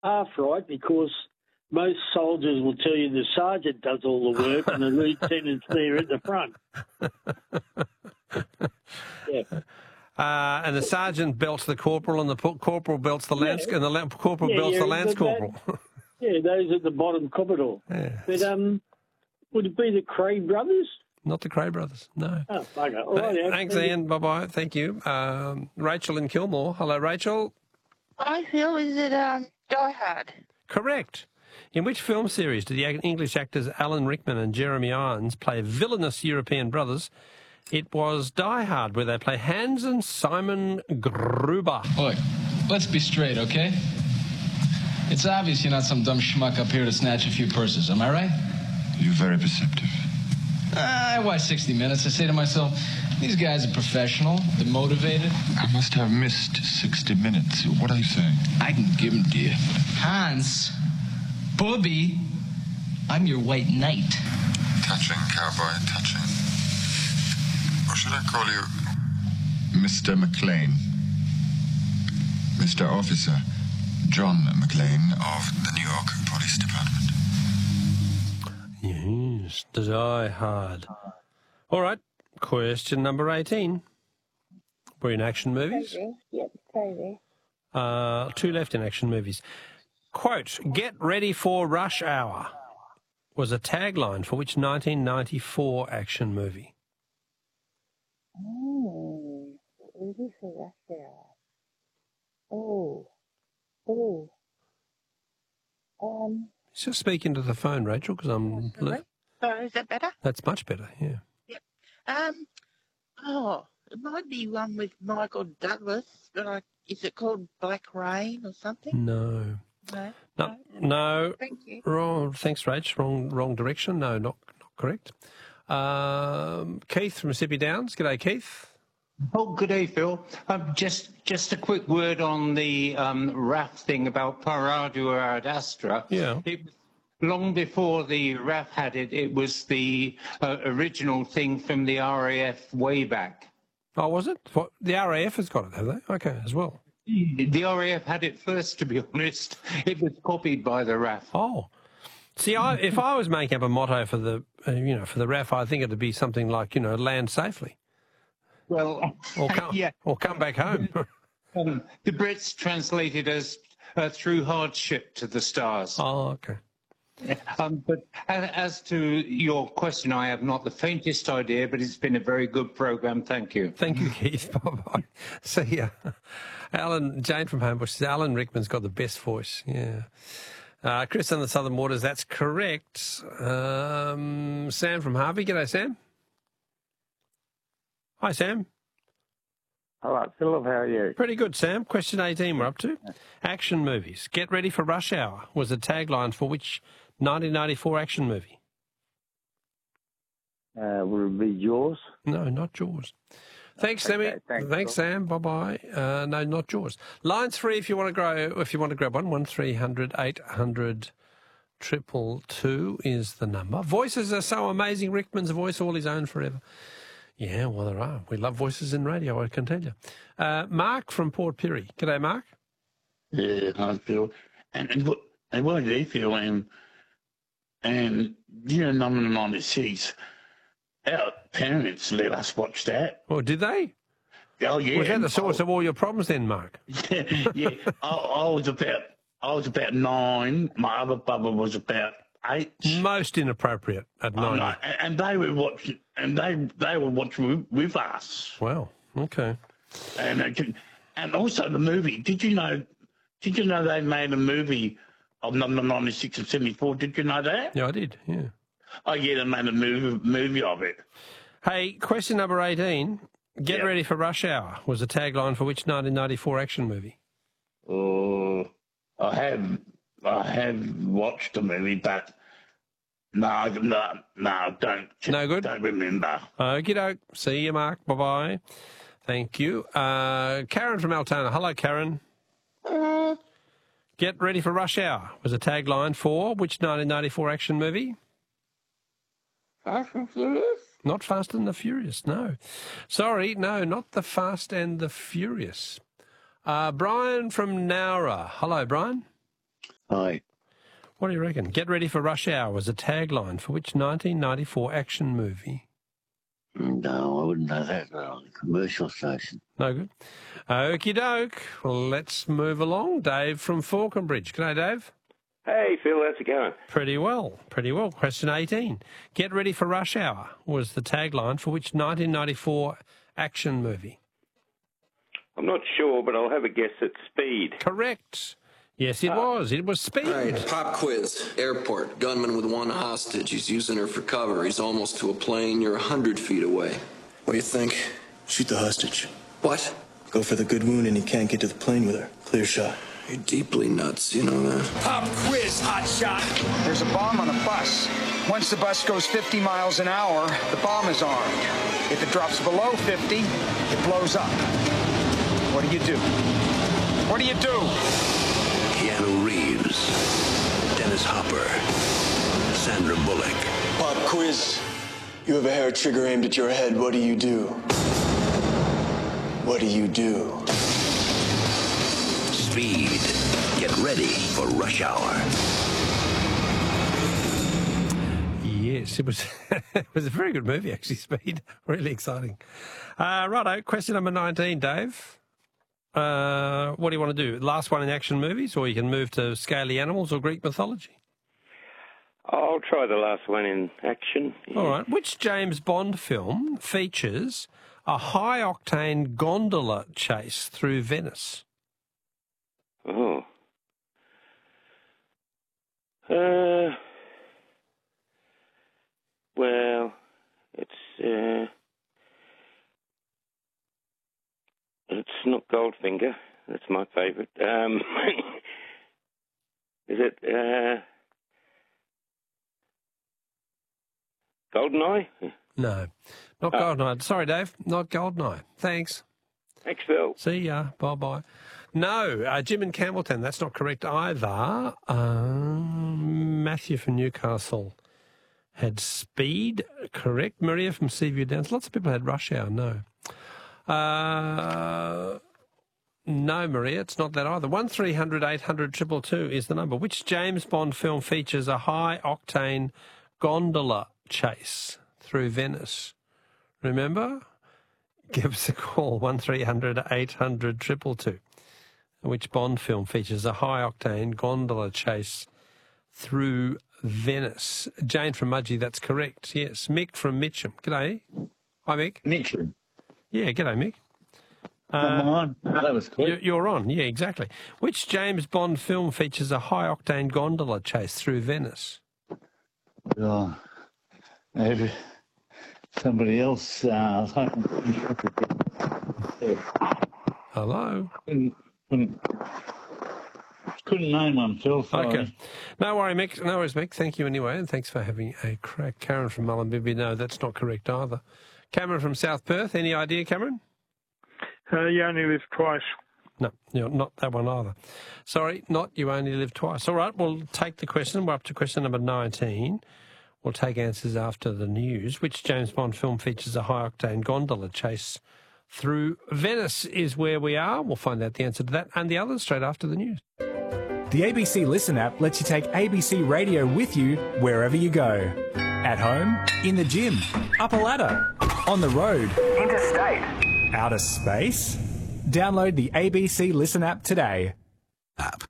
half right because most soldiers will tell you the sergeant does all the work and the lieutenant's there at the front. Yeah. And the sergeant belts the corporal, and the corporal belts the lance, and the corporal belts the lance corporal. Those at the bottom corridor. Yeah. But would it be the Cray brothers? Not the Cray brothers, no. Oh, okay. All right, thanks, Ian. Bye-bye. Thank you. Rachel in Kilmore. Hello, Rachel. Hi, Phil. Is it Die Hard? Correct. In which film series did the English actors Alan Rickman and Jeremy Irons play villainous European brothers? It was Die Hard, where they play Hans and Simon Gruber. Look, let's be straight, okay? It's obvious you're not some dumb schmuck up here to snatch a few purses, am I right? You're very perceptive. I watch 60 Minutes. I say to myself, these guys are professional, they're motivated. I must have missed 60 Minutes. What are you saying? I can give them to you. Hans, Bobby, I'm your white knight. Touching, cowboy, touching. Or should I call you Mr. McLean? Mr. Officer John McLean of the New York Police Department. Yes, Die Hard. All right, question number 18. We're in action movies. Yep, crazy. Two left in action movies. Quote, "Get ready for rush hour" was a tagline for which 1994 action movie? Ready for rush hour. Just speak into the phone, Rachel, because I'm... Is that better? That's much better, yeah. Yep. It might be one with Michael Douglas, but is it called Black Rain or something? No. No. Thank you. Wrong. Thanks, Rach. Wrong direction. No, not correct. Keith from Mississippi Downs. G'day, Keith. Oh, good day, Phil. Just a quick word on the RAF thing about Paradua ad Astra. Yeah. It was long before the RAF had it. It was the original thing from the RAF way back. Oh, was it? What, the RAF has got it, have they? Okay, as well. The RAF had it first, to be honest. It was copied by the RAF. Oh. See, if I was making up a motto for the, for the RAF, I think it'd be something like, land safely. Well, or come back home. The Brits translated as through hardship to the stars. Oh, okay. But as to your question, I have not the faintest idea, but it's been a very good program. Thank you. Thank you, Keith. Bye-bye. See ya. Jane from Homebush says Alan Rickman's got the best voice. Yeah. Chris on the Southern Waters, that's correct. Sam from Harvey. G'day, Sam. Hi, Sam. Hello, Philip. How are you? Pretty good, Sam. Question 18 we're up to. Action movies. Get ready for rush hour was the tagline for which 1994 action movie? Would it be Jaws? No, not Jaws. Thanks, Sammy. Thanks, Sam. Bye-bye. No, not Jaws. Lines free if you want to grab one. 1300 800 222 is the number. Voices are so amazing. Rickman's voice all his own forever. Yeah, well, there are. We love voices in radio, I can tell you. Mark from Port Pirie. G'day, Mark. Yeah, I feel. And what do you feel? And 1996, our parents let us watch that. Oh, did they? Oh, yeah. Was that the source of all your problems then, Mark? Yeah. I was about 9. My other brother was about 8. Most inappropriate at 9. No, and they were watching, and they were watching with us. Wow. Okay. And also the movie. Did you know they made a movie of 96 and 74? Did you know that? Yeah, I did. Yeah. Oh yeah, they made a movie of it. Hey, question number 18. Get ready for rush hour was the tagline for which 1994 action movie? Oh, I have watched the movie, but no, don't. No good? Don't remember. Okie doke. See you, Mark. Bye-bye. Thank you. Karen from Altona. Hello, Karen. Get ready for rush hour was a tagline for which 1994 action movie? Fast and Furious? Not Fast and the Furious, no. Sorry, no, not the Fast and the Furious. Brian from Nowra. Hello, Brian. Aye. What do you reckon? Get ready for rush hour was a tagline for which 1994 action movie? No, I wouldn't know that. No, commercial station. No good. Okie doke. Well, let's move along. Dave from Falconbridge. G'day, Dave. Hey, Phil, how's it going? Pretty well. Question 18. Get ready for rush hour was the tagline for which 1994 action movie? I'm not sure, but I'll have a guess at Speed. Correct. Yes, it was. It was Speed. All right, pop quiz. Airport. Gunman with one hostage. He's using her for cover. He's almost to a plane. You're 100 feet away. What do you think? Shoot the hostage. What? Go for the good wound and he can't get to the plane with her. Clear shot. You're deeply nuts, you know that. Pop quiz, hot shot. There's a bomb on a bus. Once the bus goes 50 miles an hour, the bomb is armed. If it drops below 50, it blows up. What do you do? What do you do? Keanu Reeves, Dennis Hopper, Sandra Bullock. Pop quiz. You have a hair trigger aimed at your head. What do you do? What do you do? Speed. Get ready for rush hour. Yes, it was it was a very good movie, actually, Speed. Really exciting. Righto, question number 19, Dave. What do you want to do? Last one in action movies, or you can move to scaly animals or Greek mythology? I'll try the last one in action. Yeah. All right. Which James Bond film features a high-octane gondola chase through Venice? Oh. Well, it's not Goldfinger. That's my favourite. Is it Goldeneye? No, not Goldeneye. Sorry, Dave, not Goldeneye. Thanks. Thanks, Phil. See ya. Bye-bye. No, Jim and Campbelltown, that's not correct either. Matthew from Newcastle had Speed, correct. Maria from Seaview Downs. Lots of people had Rush Hour, no. No, Maria, it's not that either. 1300 800 222 is the number. Which James Bond film features a high-octane gondola chase through Venice? Remember? Give us a call, 1300 800 222. Which Bond film features a high-octane gondola chase through Venice? Jane from Mudgee, that's correct. Yes. Mick from Mitcham. G'day. Hi, Mick. Mitcham. Yeah, g'day, Mick. Come on. That was quick. You're on. Yeah, exactly. Which James Bond film features a high-octane gondola chase through Venice? Oh, maybe somebody else. Hello? Couldn't name one, Phil. Sorry. Okay. No worries, Mick. Thank you anyway, and thanks for having a crack. Karen from Mullumbimby, no, that's not correct either. Cameron from South Perth, any idea, Cameron? You only live twice. No, not that one either. Sorry, not you only live twice. All right, we'll take the question. We're up to question number 19. We'll take answers after the news. Which James Bond film features a high-octane gondola chase through Venice is where we are. We'll find out the answer to that and the others straight after the news. The ABC Listen app lets you take ABC Radio with you wherever you go. At home, in the gym, up a ladder, on the road, interstate, outer space. Download the ABC Listen app today. App.